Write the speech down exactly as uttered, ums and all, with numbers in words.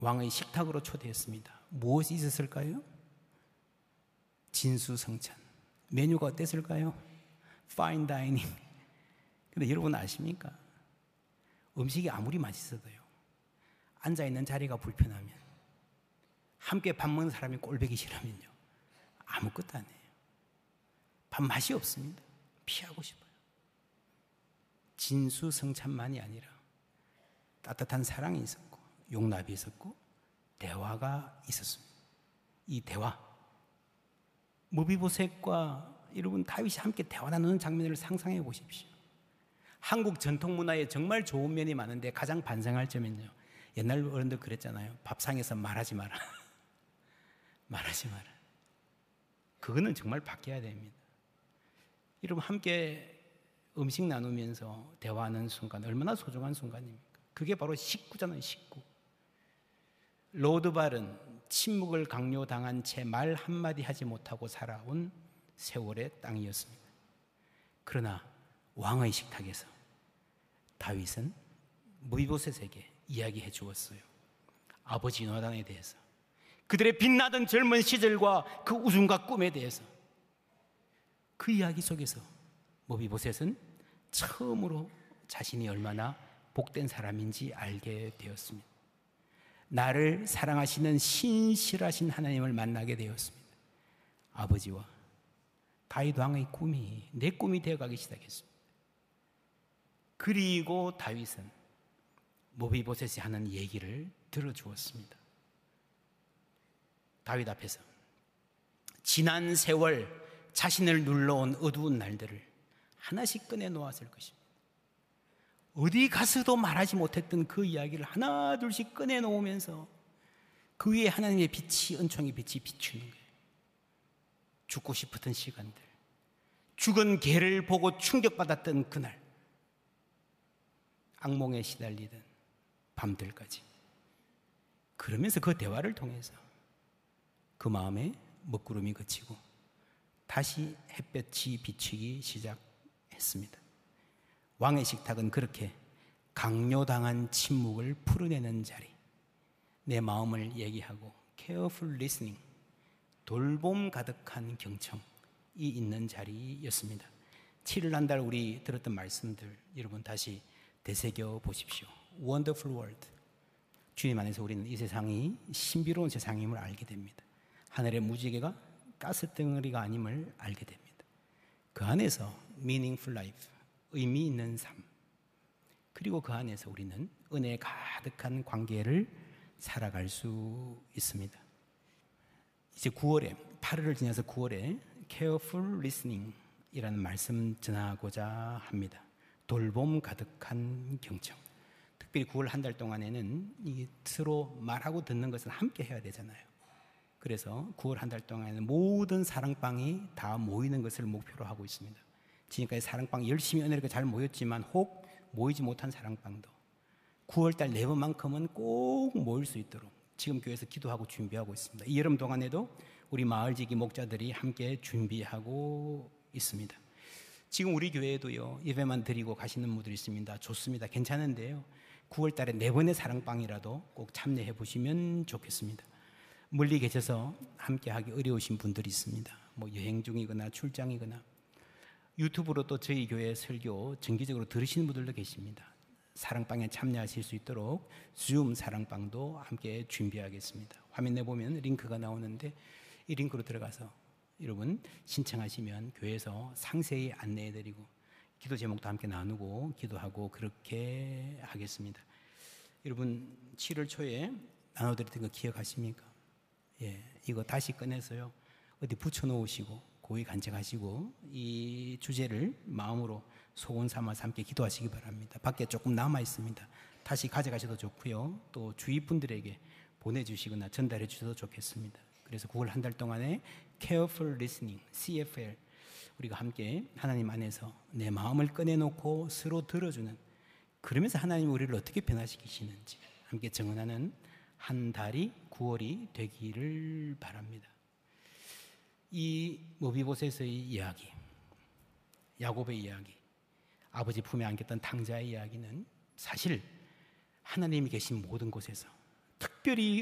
왕의 식탁으로 초대했습니다. 무엇이 있었을까요? 진수성찬. 메뉴가 어땠을까요? 파인 다이닝. 근데 여러분 아십니까? 음식이 아무리 맛있어도요, 앉아있는 자리가 불편하면, 함께 밥 먹는 사람이 꼴보기 싫으면요, 아무것도 안 해요. 밥 맛이 없습니다. 피하고 싶어요. 진수성찬만이 아니라 따뜻한 사랑이 있었고, 용납이 있었고, 대화가 있었습니다. 이 대화, 무비보셋과 여러분 다윗이 함께 대화 나누는 장면을 상상해 보십시오. 한국 전통 문화에 정말 좋은 면이 많은데 가장 반성할 점은요, 옛날 어른들 그랬잖아요. 밥상에서 말하지 마라. 말하지 마라. 그거는 정말 바뀌어야 됩니다. 여러분 함께 음식 나누면서 대화하는 순간 얼마나 소중한 순간입니까? 그게 바로 식구잖아요. 식구. 로드발은 침묵을 강요당한 채 말 한마디 하지 못하고 살아온 세월의 땅이었습니다. 그러나 왕의 식탁에서 다윗은 무비보셋에게 이야기해 주었어요. 아버지 요나단에 대해서, 그들의 빛나던 젊은 시절과 그 우중과 꿈에 대해서. 그 이야기 속에서 무비보셋은 처음으로 자신이 얼마나 복된 사람인지 알게 되었습니다. 나를 사랑하시는 신실하신 하나님을 만나게 되었습니다. 아버지와 다윗 왕의 꿈이 내 꿈이 되어가기 시작했습니다. 그리고 다윗은 무비보셋이 하는 얘기를 들어주었습니다. 다윗 앞에서 지난 세월 자신을 눌러온 어두운 날들을 하나씩 꺼내 놓았을 것입니다. 어디 가서도 말하지 못했던 그 이야기를 하나 둘씩 꺼내 놓으면서 그 위에 하나님의 빛이, 은총의 빛이 비추는 거예요. 죽고 싶었던 시간들, 죽은 개를 보고 충격받았던 그날, 악몽에 시달리던 밤들까지. 그러면서 그 대화를 통해서 그 마음에 먹구름이 그치고 다시 햇볕이 비추기 시작했습니다. 왕의 식탁은 그렇게 강요당한 침묵을 풀어내는 자리, 내 마음을 얘기하고 careful listening, 돌봄 가득한 경청이 있는 자리였습니다. 칠일 한 달 우리 들었던 말씀들 여러분 다시 되새겨 보십시오. Wonderful world. 주님 안에서 우리는 이 세상이 신비로운 세상임을 알게 됩니다. 하늘의 무지개가 가스덩어리가 아님을 알게 됩니다. 그 안에서 meaningful life, 의미 있는 삶, 그리고 그 안에서 우리는 은혜 가득한 관계를 살아갈 수 있습니다. 이제 구월에, 팔월을 지나서 구월에 careful listening 이라는 말씀 전하고자 합니다. 돌봄 가득한 경청. 특별히 구월 한 달 동안에는 이 서로 말하고 듣는 것을 함께 해야 되잖아요. 그래서 구월 한 달 동안에는 모든 사랑방이 다 모이는 것을 목표로 하고 있습니다. 지금까지 사랑방 열심히 은혜롭게 잘 모였지만 혹 모이지 못한 사랑방도 구월 달 네 번만큼은 꼭 모일 수 있도록 지금 교회에서 기도하고 준비하고 있습니다. 이 여름 동안에도 우리 마을지기 목자들이 함께 준비하고 있습니다. 지금 우리 교회에도요, 예배만 드리고 가시는 분들이 있습니다. 좋습니다. 괜찮은데요, 구월 달에 네 번의 사랑방이라도 꼭 참여해 보시면 좋겠습니다. 멀리 계셔서 함께하기 어려우신 분들이 있습니다. 뭐 여행 중이거나 출장이거나 유튜브로 또 저희 교회 설교 정기적으로 들으시는 분들도 계십니다. 사랑방에 참여하실 수 있도록 줌 사랑방도 함께 준비하겠습니다. 화면에 보면 링크가 나오는데 이 링크로 들어가서 여러분 신청하시면 교회에서 상세히 안내해드리고 기도 제목도 함께 나누고 기도하고 그렇게 하겠습니다. 여러분 칠월 초에 나눠드렸던 거 기억하십니까? 예, 이거 다시 꺼내서요 어디 붙여놓으시고 고이 간직하시고 이 주제를 마음으로 소원 삼아서 함께 기도하시기 바랍니다. 밖에 조금 남아 있습니다. 다시 가져가셔도 좋고요, 또 주위 분들에게 보내주시거나 전달해 주셔도 좋겠습니다. 그래서 구월 한 달 동안에 careful listening, 씨에프엘, 우리가 함께 하나님 안에서 내 마음을 꺼내놓고 서로 들어주는, 그러면서 하나님이 우리를 어떻게 변화시키시는지 함께 정언하는 한 달이 구월이 되기를 바랍니다. 이 무비보셋의 이야기, 야곱의 이야기, 아버지 품에 안겼던 탕자의 이야기는 사실 하나님이 계신 모든 곳에서 특별히